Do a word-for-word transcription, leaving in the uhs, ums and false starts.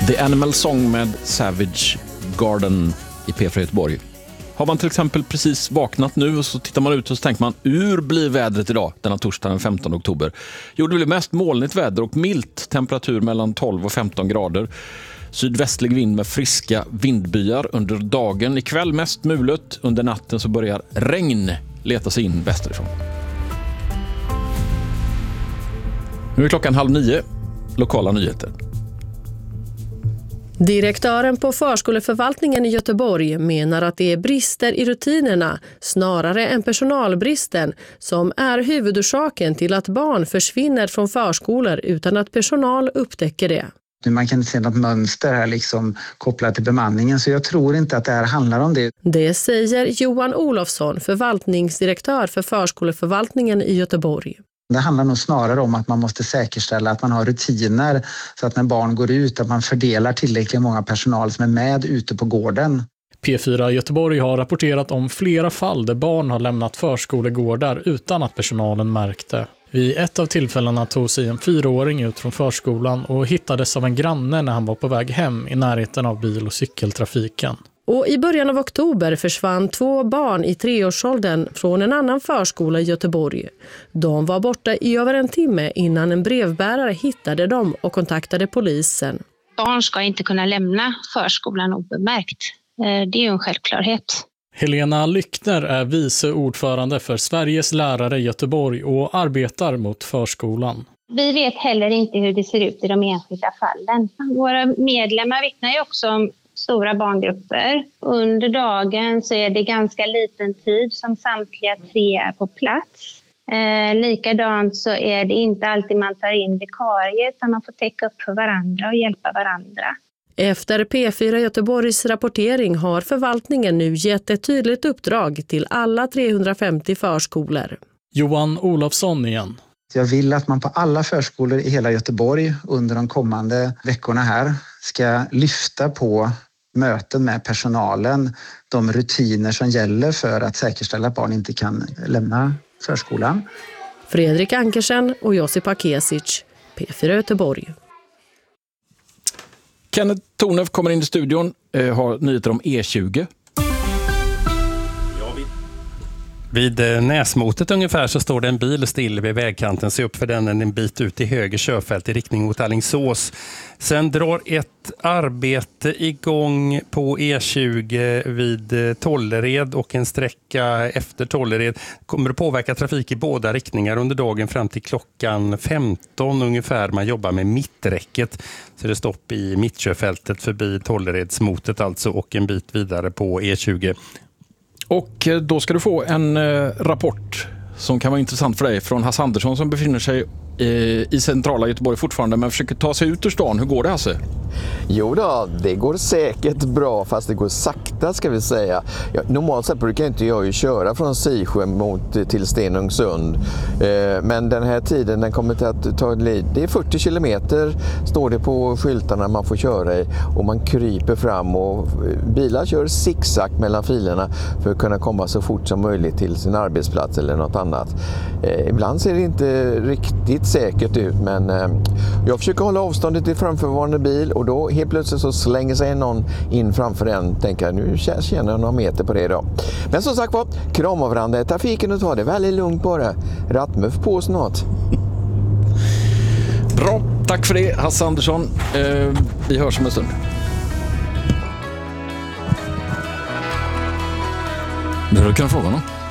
The Animal Song med Savage Garden i P fyra Göteborg. Har man till exempel precis vaknat nu och så tittar man ut och så tänker man, hur blir vädret idag denna torsdag den femtonde oktober? Jo, det blir mest molnigt väder och milt, temperatur mellan tolv och femton grader. Sydvästlig vind med friska vindbyar under dagen. Ikväll mest mulet, under natten så börjar regn leta sig in västerifrån. Nu är klockan halv nio, lokala nyheter. Direktören på förskoleförvaltningen i Göteborg menar att det är brister i rutinerna snarare än personalbristen som är huvudorsaken till att barn försvinner från förskolor utan att personal upptäcker det. Man kan inte se något mönster här liksom kopplat till bemanningen, så jag tror inte att det här handlar om det. Det säger Johan Olofsson, förvaltningsdirektör för förskoleförvaltningen i Göteborg. Det handlar nog snarare om att man måste säkerställa att man har rutiner så att när barn går ut att man fördelar tillräckligt många personal som är med ute på gården. P fyra Göteborg har rapporterat om flera fall där barn har lämnat förskolegårdar utan att personalen märkte. Vid ett av tillfällena tog sig en fyraåring ut från förskolan och hittades av en granne när han var på väg hem i närheten av bil- och cykeltrafiken. Och i början av oktober försvann två barn i treårsåldern från en annan förskola i Göteborg. De var borta i över en timme innan en brevbärare hittade dem och kontaktade polisen. Barn ska inte kunna lämna förskolan obemärkt. Det är ju en självklarhet. Helena Lyckner är vice ordförande för Sveriges lärare i Göteborg och arbetar mot förskolan. Vi vet heller inte hur det ser ut i de enskilda fallen. Våra medlemmar vittnar ju också om stora barngrupper. Under dagen så är det ganska liten tid som samtliga tre är på plats. Eh, likadant så är det inte alltid man tar in vikarier utan man får täcka upp för varandra och hjälpa varandra. Efter P fyra Göteborgs rapportering har förvaltningen nu gett ett tydligt uppdrag till alla trehundrafemtio förskolor. Johan Olofsson igen. Jag vill att man på alla förskolor i hela Göteborg under de kommande veckorna här ska lyfta på möten med personalen, de rutiner som gäller för att säkerställa att barn inte kan lämna förskolan. Fredrik Ankersen och Josipa Kesic, P fyra Göteborg. Kenneth Tornef kommer in i studion, eh, har nyheter om E tjugo. Vid Näsmotet ungefär så står det en bil still vid vägkanten. Se upp för den en bit ut i höger körfält i riktning mot Alingsås. Sen drar ett arbete igång på E tjugo vid Tollered och en sträcka efter Tollered. Kommer att påverka trafik i båda riktningar under dagen fram till klockan femton ungefär. Man jobbar med mitträcket. Så det är stopp i mittkörfältet förbi Tolleredsmotet alltså och en bit vidare på E tjugo. Och då ska du få en eh, rapport som kan vara intressant för dig från Hasse Andersson som befinner sig eh, i centrala Göteborg fortfarande men försöker ta sig ut ur stan. Hur går det, Hasse? Jo då, det går säkert bra fast det går sakta ska vi säga. Ja, normalt sett brukar inte jag ju köra från Sisjö mot till Stenungsund. Eh, men den här tiden den kommer till att ta det är fyrtio kilometer står det på skyltarna man får köra i och man kryper fram och bilar kör zigzag mellan filerna för att kunna komma så fort som möjligt till sin arbetsplats eller något annat. Eh, ibland ser det inte riktigt säkert ut men eh, jag försöker hålla avståndet till framförvarande bil och då helt plötsligt så slänger sig någon in framför en. Tänker jag, nu känner jag några meter på det idag. Men som sagt var, krama varandra i trafiken och ta det väldigt lugnt bara. Rattmuff på snart. Bra, tack för det Hasse Andersson. Eh, vi hörs om en stund. Nu har du kunnat fråga någon.